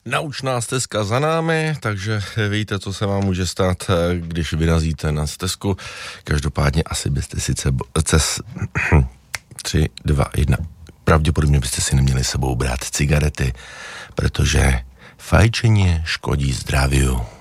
Naučná stezka za námi, takže víte, co se vám může stát, když vyrazíte na stezku. Každopádně asi byste sice 3, 2, 1. Pravděpodobně byste si neměli sebou brát cigarety, protože fajčení škodí zdraviu.